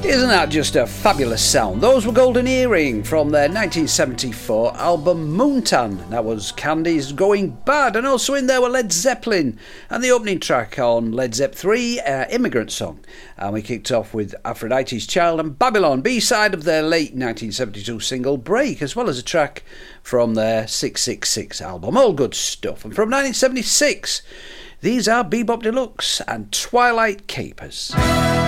Isn't that just a fabulous sound? Those were Golden Earring from their 1974 album Moontan. That was Candy's Going Bad, and also in there were Led Zeppelin and the opening track on Led Zepp 3, Immigrant Song. And we kicked off with Aphrodite's Child and Babylon, B-side of their late 1972 single Break, as well as a track from their 666 album. All good stuff. And from 1976, these are Bebop Deluxe and Twilight Capers.